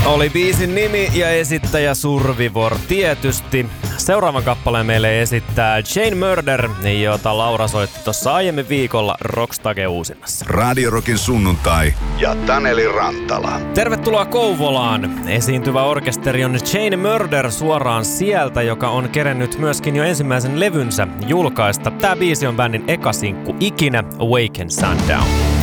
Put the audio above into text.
Oli biisin nimi ja esittäjä Survivor tietysti. Seuraavan kappaleen meille esittää Chain Murder, jota Laura soitti tuossa aiemmin viikolla Rockstage uusinnassa. Radio Rockin sunnuntai ja Taneli Rantala. Tervetuloa Kouvolaan. Esiintyvä orkesteri on Chain Murder suoraan sieltä, joka on kerennyt myöskin jo ensimmäisen levynsä julkaista. Tää biisi on bändin eka sinkku ikinä, Awaken Sundown.